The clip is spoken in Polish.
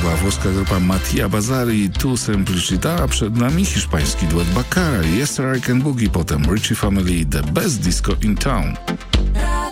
była włoska grupa Mattia Bazari i Tu Semplicità, a przed nami hiszpański duet Baccara, Yesterday Can Boogie, potem Richie Family, The Best Disco in Town.